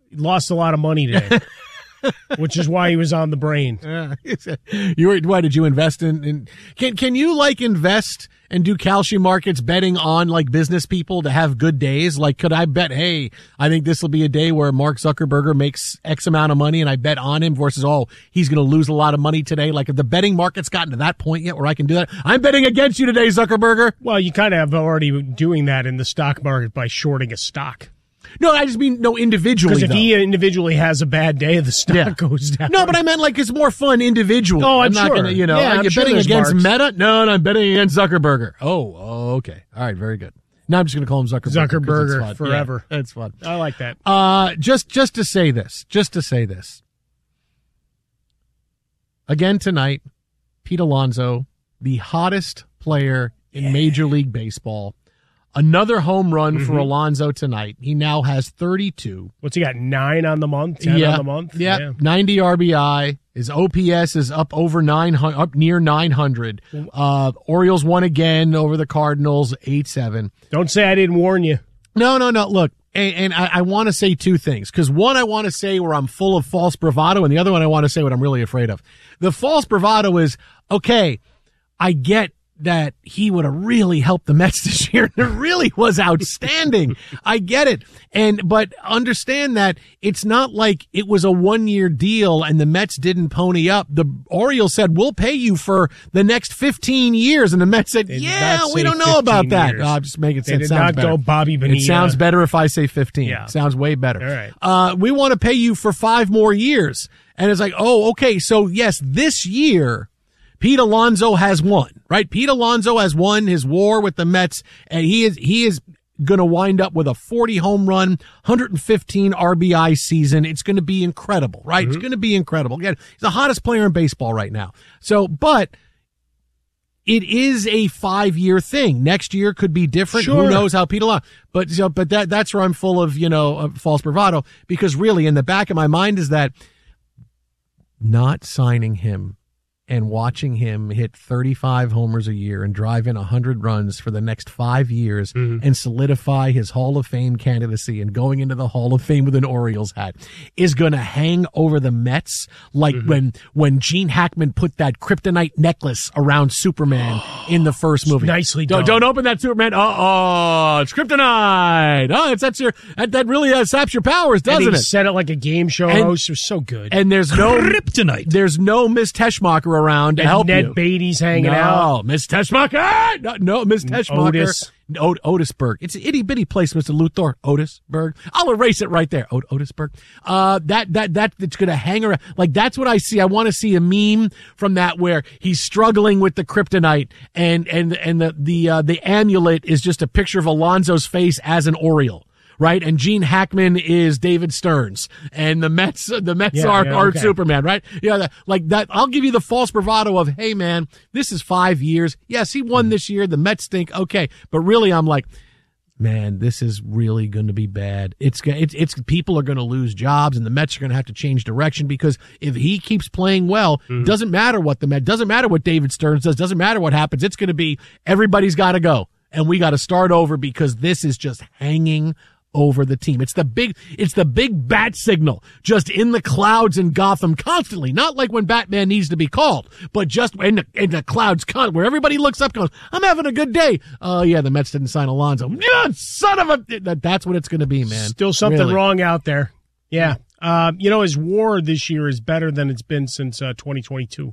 He lost a lot of money today, which is why he was on the brain. Why did you invest in can you like invest and do calcium markets betting on like business people to have good days? Like, could I bet, hey, I think this will be a day where Mark Zuckerberg makes X amount of money and I bet on him versus, oh, he's going to lose a lot of money today. Like, if the betting market's gotten to that point yet where I can do that, I'm betting against you today, Zuckerberg. Well, you kind of have already doing that in the stock market by shorting a stock. No, I just mean no individually. Because if he individually has a bad day, the stock goes down. No, but I meant like it's more fun individually. Oh, I'm not sure. Gonna, you're I'm sure betting there's against marks. Meta? No, I'm betting against Zuckerberg. Oh, okay. All right, very good. Now I'm just going to call him Zuckerberg. Zuckerberg forever. Yeah, that's fun. I like that. Just to say this. Again tonight, Pete Alonso, the hottest player in Major League Baseball. Another home run for Alonso tonight. He now has 32. What's he got, 9 on the month, 10 on the month? Yeah, 90 RBI. His OPS is up over 900, up near 900. Orioles won again over the Cardinals, 8-7. Don't say I didn't warn you. No. Look, and I want to say two things. Because one, I want to say where I'm full of false bravado, and the other one, I want to say what I'm really afraid of. The false bravado is, okay, I get that he would have really helped the Mets this year. It really was outstanding. I get it. But understand that it's not like it was a 1-year deal and the Mets didn't pony up. The Orioles said, we'll pay you for the next 15 years. And the Mets said, we don't know about that. I'll just make it sound better. They did not go Bobby Bonilla. It sounds better if I say 15. Yeah. It sounds way better. All right. We want to pay you for 5 more years. And it's like, oh, okay. So yes, this year, Pete Alonso has won, right? Pete Alonso has won his war with the Mets, and he is going to wind up with a 40 home run, 115 RBI season. It's going to be incredible, right? It's going to be incredible. Again, he's the hottest player in baseball right now. So, but it is a 5-year thing. Next year could be different. Sure. Who knows how Pete Alonso? But that's where I'm full of false bravado, because really in the back of my mind is that not signing him and watching him hit 35 homers a year and drive in 100 runs for the next 5 years and solidify his Hall of Fame candidacy and going into the Hall of Fame with an Orioles hat is going to hang over the Mets like when Gene Hackman put that kryptonite necklace around Superman in the first movie. Nicely done. Don't open that, Superman. It's kryptonite. That really saps your powers, doesn't and he it? said it like a game show host. It was so good. And there's no kryptonite. There's no Miss Teschmacher around to help Ned you. Beatty's hanging out. Miss Teschmacher. No, Miss Teschmacher. Otisburg. It's an itty bitty place, Mr. Luthor. Otisburg. I'll erase it right there. Otisburg. That's gonna hang around. Like, that's what I see. I want to see a meme from that where he's struggling with the kryptonite and the amulet is just a picture of Alonso's face as an Oriole. Right, and Gene Hackman is David Stearns, and the Mets are Superman, right? Yeah, like that. I'll give you the false bravado of, hey man, this is 5 years. Yes, he won this year. The Mets stink. Okay, but really, I'm like, man, this is really going to be bad. It's people are going to lose jobs, and the Mets are going to have to change direction, because if he keeps playing well, doesn't matter what doesn't matter what David Stearns does, doesn't matter what happens. It's going to be everybody's got to go, and we got to start over, because this is just hanging over the team. It's the big bat signal just in the clouds in Gotham constantly. Not like when Batman needs to be called, but just in the clouds where everybody looks up and goes, I'm having a good day. Oh yeah, the Mets didn't sign Alonso. Yeah, son of a, that's what it's going to be, man. Still something wrong out there. Yeah. His WAR this year is better than it's been since 2022.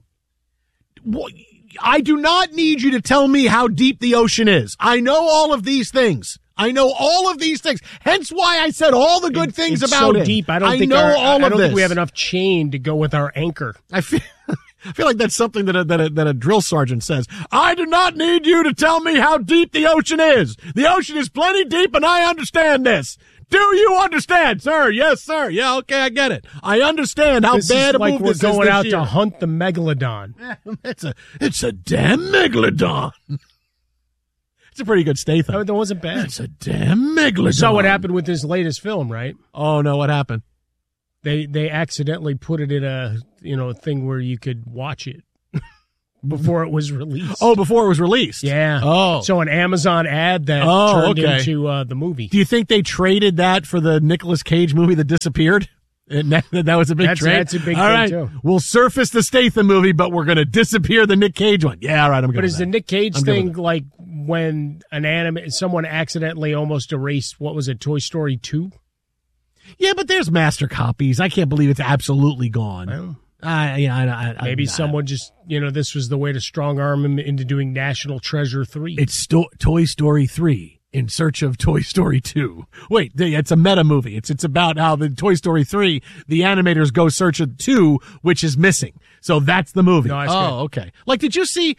I do not need you to tell me how deep the ocean is. I know all of these things. Hence why I said all the good things about it. It's so deep. I don't think we have enough chain to go with our anchor. I feel like that's something that a drill sergeant says. I do not need you to tell me how deep the ocean is. The ocean is plenty deep, and I understand this. Do you understand, sir? Yes, sir. Yeah, okay, I get it. I understand how bad a move this is. We're going out to hunt the megalodon. It's a damn megalodon. It's a pretty good Statham. That wasn't bad. It's a damn megalodon. You saw what happened with his latest film, right? Oh no, what happened? They accidentally put it in a thing where you could watch it. before it was released. Oh, before it was released. Yeah. Oh. So an Amazon ad that turned into the movie. Do you think they traded that for the Nicolas Cage movie that disappeared? And that was a big trade. That's a big all thing, right. too. We'll surface the Statham movie, but we're going to disappear the Nick Cage one. Yeah, all right, I'm good. But with is that. the Nick Cage I'm good thing with it. like when someone accidentally almost erased, what was it, Toy Story 2? Yeah, but there's master copies. I can't believe it's absolutely gone. Well, Maybe someone just, this was the way to strong arm him into doing National Treasure 3. It's Toy Story 3 in search of Toy Story 2. Wait, it's a meta movie. It's about how the Toy Story 3, the animators go search of 2, which is missing. So that's the movie. No, that's good. Okay. Like, did you see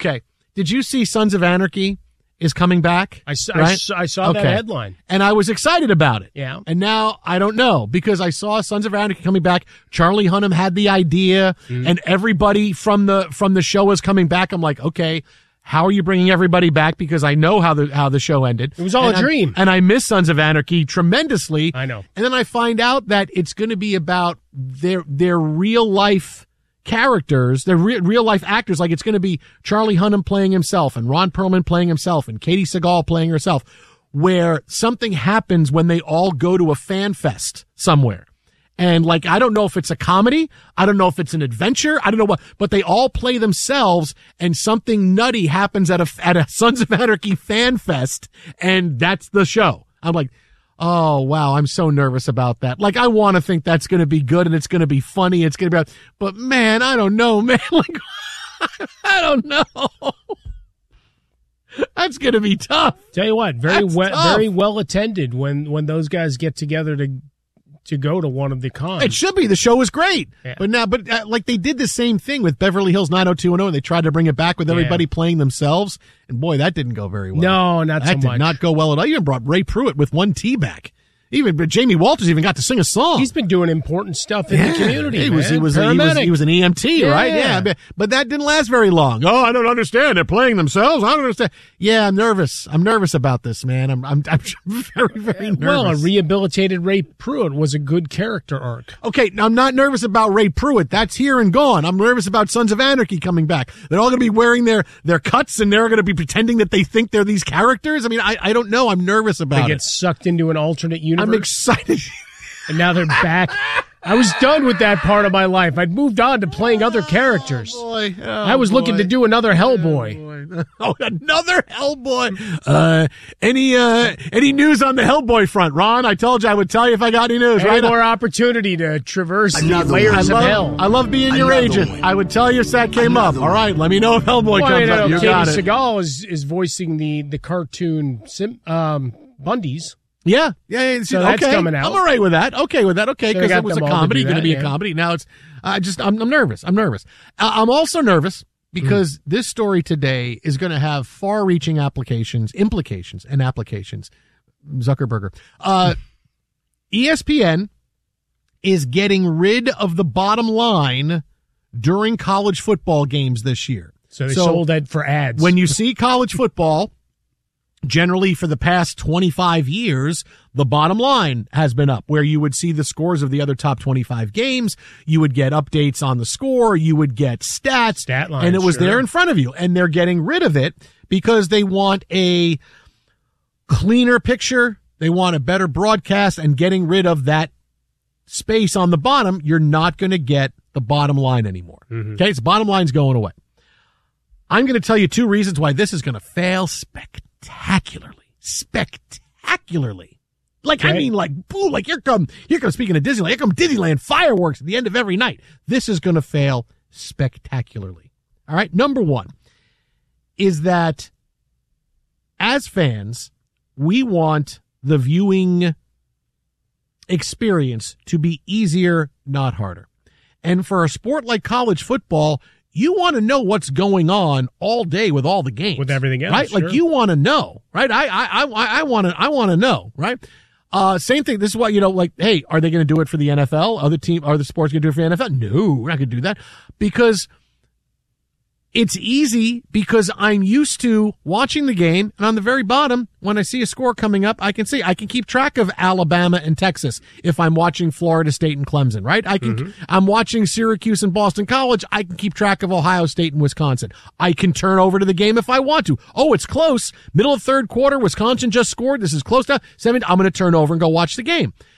Sons of Anarchy is coming back? I saw that headline. And I was excited about it. Yeah. And now I don't know because I saw Sons of Anarchy coming back. Charlie Hunnam had the idea and everybody from the show was coming back. I'm like, okay, how are you bringing everybody back? Because I know how the show ended. It was all a dream. And I miss Sons of Anarchy tremendously. I know. And then I find out that it's going to be about their real life characters, their real life actors. Like it's going to be Charlie Hunnam playing himself and Ron Perlman playing himself and Katie Seagal playing herself, where something happens when they all go to a fan fest somewhere. And like, I don't know if it's a comedy. I don't know if it's an adventure. I don't know what, but they all play themselves and something nutty happens at a Sons of Anarchy fan fest. And that's the show. I'm like, oh, wow. I'm so nervous about that. Like, I want to think that's going to be good and it's going to be funny. It's going to be, but man, I don't know, man. Like, I don't know. That's going to be tough. Tell you what, very well attended when those guys get together to go to one of the cons. It should be. The show was great. Yeah. But like they did the same thing with Beverly Hills 90210 and they tried to bring it back with everybody playing themselves. And boy, that didn't go very well. No, not so much. That did not go well at all. You even brought Ray Pruitt with one T back. But Jamie Walters even got to sing a song. He's been doing important stuff in the community. He was an EMT, right? Yeah, but that didn't last very long. Oh, I don't understand. They're playing themselves. I don't understand. Yeah, I'm nervous. I'm nervous about this, man. I'm very, very nervous. Well, a rehabilitated Ray Pruitt was a good character arc. Okay, I'm not nervous about Ray Pruitt. That's here and gone. I'm nervous about Sons of Anarchy coming back. They're all going to be wearing their cuts and they're going to be pretending that they think they're these characters. I mean, I don't know. I'm nervous about it. They get sucked into an alternate universe. I'm excited. And now they're back. I was done with that part of my life. I'd moved on to playing other characters. I was looking to do another Hellboy. Oh, another Hellboy. Any news on the Hellboy front, Ron? I told you I would tell you if I got any news. Any more opportunity to traverse the layers of hell. I love being your agent. I would tell you if that came up. All right, let me know if Hellboy comes up. You got it. Katie Seagal is voicing the cartoon Bundys. Yeah. So that's coming out. I'm all right with that. Okay with that. Okay, because it was a comedy, going to be a comedy. Now it's, I'm nervous. I'm also nervous because this story today is going to have far-reaching implications, Zuckerberger. ESPN is getting rid of the bottom line during college football games this year. So they sold that for ads. When you see college football, generally for the past 25 years, the bottom line has been up where you would see the scores of the other top 25 games. You would get updates on the score. You would get stat lines, and it was there in front of you. And they're getting rid of it because they want a cleaner picture. They want a better broadcast and getting rid of that space on the bottom. You're not going to get the bottom line anymore. Mm-hmm. Okay. So bottom line's going away. I'm going to tell you 2 reasons why this is going to fail spectacularly. Like, okay. I mean, like, boo, like here come, speaking of Disneyland, here come Disneyland fireworks at the end of every night. This is going to fail spectacularly. All right. Number 1 is that as fans, we want the viewing experience to be easier, not harder. And for a sport like college football, you want to know what's going on all day with all the games, with everything else, right? Sure. Like you want to know, right? I want to know, right? Same thing. This is why, like, hey, are they going to do it for the NFL? Are the sports going to do it for the NFL? No, we're not going to do that because It's easy because I'm used to watching the game, and on the very bottom, when I see a score coming up, I can keep track of Alabama and Texas if I'm watching Florida State and Clemson, right? I'm watching Syracuse and Boston College. I can keep track of Ohio State and Wisconsin. I can turn over to the game if I want to. Oh, it's close. Middle of third quarter, Wisconsin just scored. This is close to 7. I'm going to turn over and go watch the game.